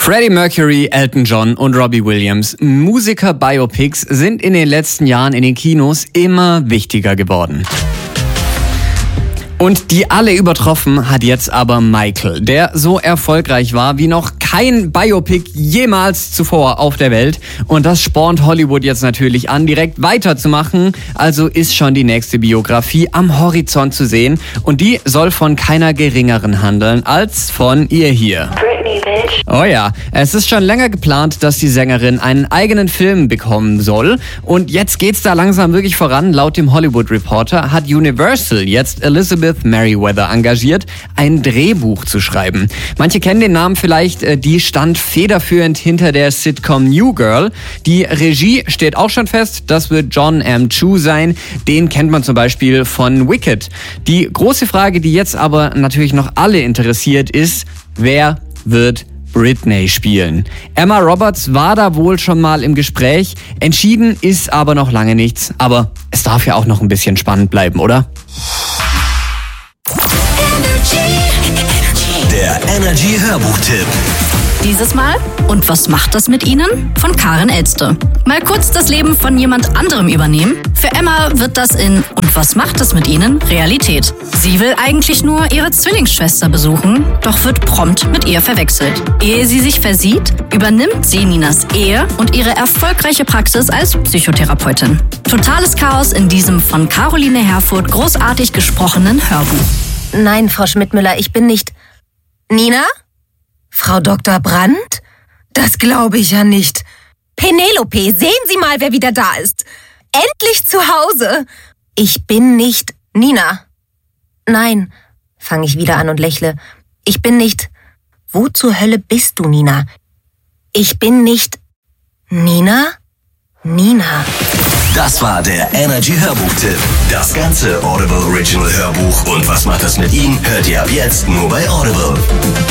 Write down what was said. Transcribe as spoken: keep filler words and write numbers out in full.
Freddie Mercury, Elton John und Robbie Williams. Musiker-Biopics sind in den letzten Jahren in den Kinos immer wichtiger geworden. Und die alle übertroffen hat jetzt aber Michael, der so erfolgreich war wie noch kein Biopic jemals zuvor auf der Welt. Und das spornt Hollywood jetzt natürlich an, direkt weiterzumachen. Also ist schon die nächste Biografie am Horizont zu sehen. Und die soll von keiner geringeren handeln als von ihr hier. Britney, bitch. Oh ja, es ist schon länger geplant, dass die Sängerin einen eigenen Film bekommen soll. Und jetzt geht's da langsam wirklich voran. Laut dem Hollywood Reporter hat Universal jetzt Elizabeth Merriweather engagiert, ein Drehbuch zu schreiben. Manche kennen den Namen vielleicht, die stand federführend hinter der Sitcom New Girl. Die Regie steht auch schon fest, das wird John M. Chu sein. Den kennt man zum Beispiel von Wicked. Die große Frage, die jetzt aber natürlich noch alle interessiert, ist, wer wird Britney spielen? Emma Roberts war da wohl schon mal im Gespräch. Entschieden ist aber noch lange nichts. Aber es darf ja auch noch ein bisschen spannend bleiben, oder? Der Energy Hörbuchtipp. Dieses Mal Und was macht das mit Ihnen? Von Karin Elster. Mal kurz das Leben von jemand anderem übernehmen. Für Emma wird das in Und was macht das mit Ihnen? Realität. Sie will eigentlich nur ihre Zwillingsschwester besuchen, doch wird prompt mit ihr verwechselt. Ehe sie sich versieht, übernimmt sie Ninas Ehe und ihre erfolgreiche Praxis als Psychotherapeutin. Totales Chaos in diesem von Caroline Herfurth großartig gesprochenen Hörbuch. Nein, Frau Schmidtmüller, ich bin nicht... Nina? Frau Doktor Brandt? Das glaube ich ja nicht. Penelope, sehen Sie mal, wer wieder da ist. Endlich zu Hause. Ich bin nicht Nina. Nein, fange ich wieder an und lächle. Ich bin nicht... Wo zur Hölle bist du, Nina? Ich bin nicht... Nina? Nina. Das war der Energy Hörbuchtipp. Das ganze Audible Original Hörbuch Und was macht das mit ihm? Hört ihr ab jetzt nur bei Audible.